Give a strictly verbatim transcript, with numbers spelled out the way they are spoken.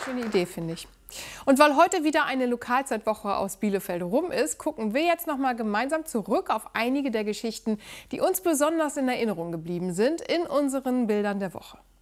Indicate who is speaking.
Speaker 1: Schöne Idee, finde ich. Und weil heute wieder eine Lokalzeitwoche aus Bielefeld rum ist, gucken wir jetzt noch mal gemeinsam zurück auf einige der Geschichten, die uns besonders in Erinnerung geblieben sind, in unseren Bildern der Woche.